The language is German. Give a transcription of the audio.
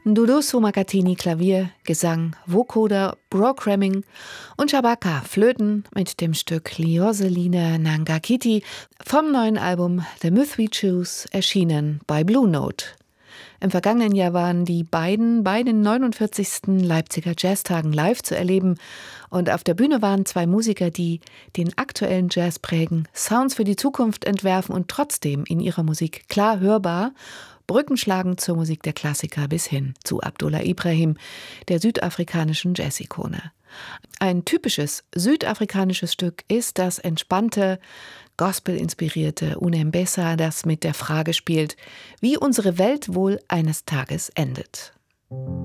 Duduso Makatini Klavier, Gesang, Vocoder, Programming und Shabaka Flöten mit dem Stück Lioseline Nangakiti vom neuen Album The Myth We Choose, erschienen bei Blue Note. Im vergangenen Jahr waren die beiden bei den 49. Leipziger Jazztagen live zu erleben und auf der Bühne waren zwei Musiker, die den aktuellen Jazz prägen, Sounds für die Zukunft entwerfen und trotzdem in ihrer Musik klar hörbar Brücken schlagen zur Musik der Klassiker bis hin zu Abdullah Ibrahim, der südafrikanischen Jazzikone. Ein typisches südafrikanisches Stück ist das entspannte, gospelinspirierte Unembesa, das mit der Frage spielt, wie unsere Welt wohl eines Tages endet.